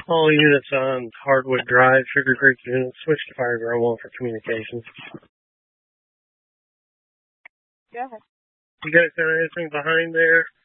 All units on Hardwood Drive, Sugar Creek units, switch to Fireground 1 for communications. Go ahead. You guys got anything behind there?